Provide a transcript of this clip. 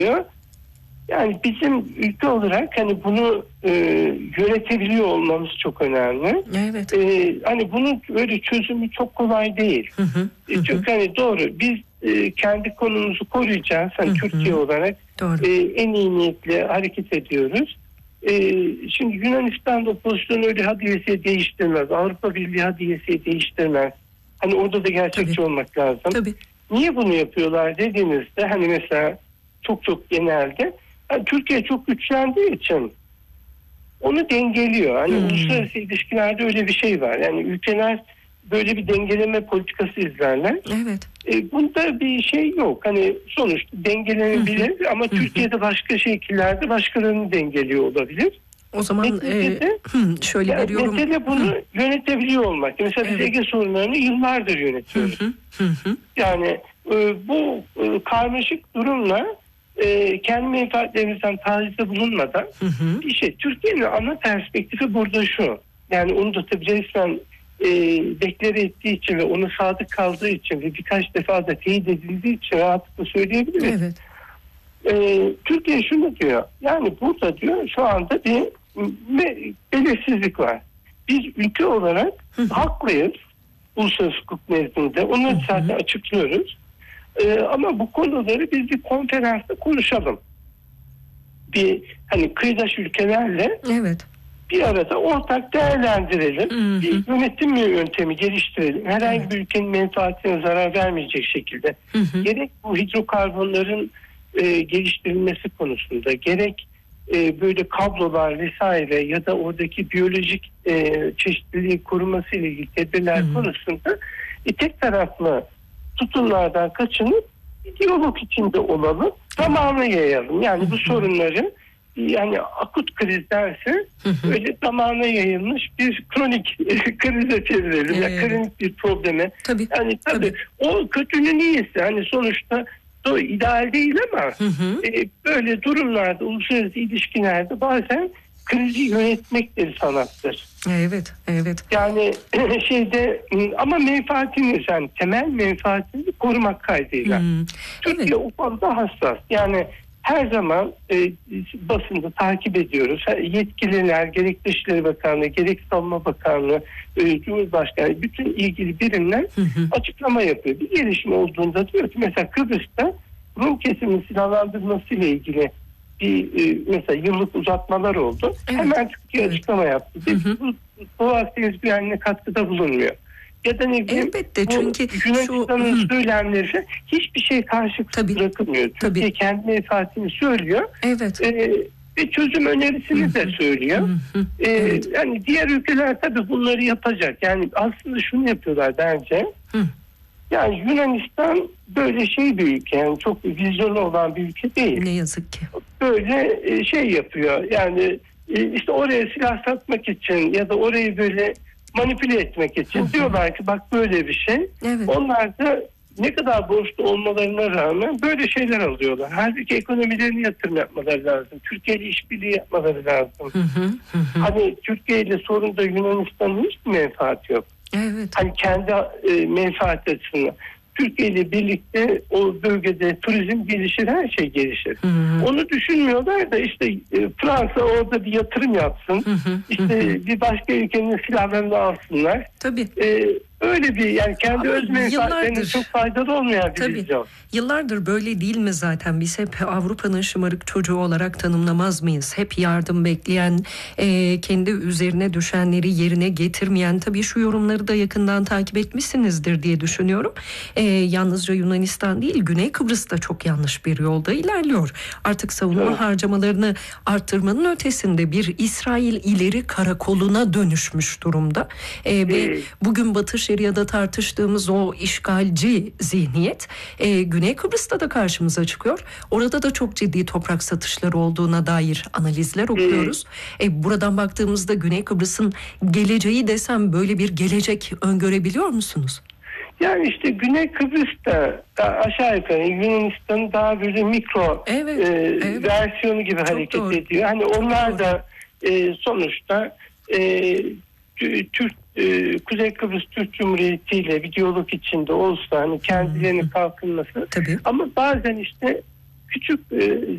Yani bizim ülke olarak hani bunu yönetebiliyor olmamız çok önemli. Evet. Hani bunun böyle çözümü çok kolay değil. Çünkü hani doğru biz kendi konumuzu koruyacağız. Hani Türkiye olarak en iyi niyetle hareket ediyoruz. Şimdi Yunanistan da pozisyonu öyle hadiyesiye değiştirmez. Avrupa Birliği hadiyesiye değiştirmez. Hani orada da gerçekçi olmak lazım. Tabii. Niye bunu yapıyorlar dediğinizde hani mesela çok genelde yani Türkiye çok güçlendiği için onu dengeliyor. Hani uluslararası ilişkilerde öyle bir şey var. Yani ülkeler böyle bir dengeleme politikası izlerler. Evet. Bunda bir şey yok. Hani sonuçta dengelenebilir ama Türkiye'de başka şekillerde başkalarını dengeliyor olabilir. O zaman şöyle yani veriyorum. Mesele bunu yönetebiliyor olmak. Mesela biz Ege sorunlarını yıllardır yönetiyoruz. Yani bu karmaşık durumla kendi menfaatlerimizden tacizde bulunmadan Türkiye'nin ana perspektifi burada şu. Yani onu da tabii resmen deklare ettiği için ve ona sadık kaldığı için ve birkaç defa da teyit edildiği için rahatlıkla söyleyebiliriz. Evet. Türkiye şunu diyor. Yani burada diyor şu anda bir belirsizlik var. Biz ülke olarak haklıyız uluslararası hukuk nezdinde. Onları zaten açıklıyoruz. Ama bu konuları biz bir konferansta konuşalım. Bir hani kıyıdaş ülkelerle bir arada ortak değerlendirelim. Bir yönetim yöntemi geliştirelim. Herhangi bir ülkenin menfaatine zarar vermeyecek şekilde. Gerek bu hidrokarbonların geliştirilmesi konusunda, gerek böyle kablolar vesaire ya da oradaki biyolojik çeşitliliği koruması ile ilgili tedbirler konusunda tek taraflı tutumlardan kaçınıp diyalog içinde olalım, zamanla yayalım. Yani bu sorunları yani akut kriz derse böyle zamana yayılmış bir kronik krize çevirelim. Yani kronik bir probleme. Yani tabii o kötünün iyisi. Hani sonuçta o ideal değil ama böyle durumlarda uluslararası ilişkilerde bazen krizi yönetmek de bir sanattır. Evet. Yani ama menfaatini yani temel menfaatini korumak kaydıyla. Türkiye o konuda hassas. Yani her zaman basında takip ediyoruz. Yetkililer, gerek Dışişleri Bakanlığı, gerek Savunma Bakanlığı, Cumhurbaşkanı, bütün ilgili birimler açıklama yapıyor. Bir gelişme olduğunda diyor ki mesela Kıbrıs'ta Rum kesiminin silahlandırması ile ilgili mesela yıllık uzatmalar oldu. Hemen Türkiye açıklama yaptı. Doğu Akdeniz güvenliğine katkıda bulunmuyor. Ya da ne bileyim çünkü Yunanistan'ın söylemleri hiçbir şey karşılıksız bırakılmıyor. Türkiye kendi menfaatini söylüyor. Ve çözüm önerisini de söylüyor. Yani diğer ülkeler tabii bunları yapacak. Yani aslında şunu yapıyorlar bence. Yani Yunanistan böyle bir ülke. Yani çok vizyonu olan bir ülke değil. Ne yazık ki. Böyle yapıyor. Yani işte oraya silah satmak için ya da orayı böyle manipüle etmek için diyorlar ki bak böyle bir şey. Onlar da ne kadar borçlu olmalarına rağmen böyle şeyler alıyorlar. Halbuki ekonomilerini yatırım yapmaları lazım. Türkiye ile işbirliği yapmaları lazım. Hani Türkiye ile sorunda Yunanistan'ın hiçbir menfaati yok. Hani kendi menfaat açısından. Türkiye ile birlikte o bölgede turizm gelişir, her şey gelişir. Onu düşünmüyorlar da işte Fransa orada bir yatırım yapsın. İşte bir başka ülkenin silahlarını alsınlar. Öyle bir yani kendi öz menfaatlerine çok faydalı olmayan bir vizyon. Yıllardır böyle değil mi zaten? Biz hep Avrupa'nın şımarık çocuğu olarak tanımlamaz mıyız? Hep yardım bekleyen, kendi üzerine düşenleri yerine getirmeyen. Tabii şu yorumları da yakından takip etmişsinizdir diye düşünüyorum. Yalnızca Yunanistan değil, Güney Kıbrıs da çok yanlış bir yolda ilerliyor. Artık savunma harcamalarını arttırmanın ötesinde bir İsrail ileri karakoluna dönüşmüş durumda. Ve bugün Batı Şeria'da tartıştığımız o işgalci zihniyet Güney Kıbrıs'ta da karşımıza çıkıyor. Orada da çok ciddi toprak satışları olduğuna dair analizler okuyoruz. Buradan baktığımızda Güney Kıbrıs'ın geleceği desem böyle bir gelecek öngörebiliyor musunuz? Yani işte Güney Kıbrıs'ta aşağı yukarı Yunanistan'ın daha böyle mikro versiyonu gibi hareket ediyor. Hani onlar da sonuçta Kuzey Kıbrıs Türk Cumhuriyeti ile bir diyalog içinde olsa hani kendilerinin kalkınması ama bazen işte küçük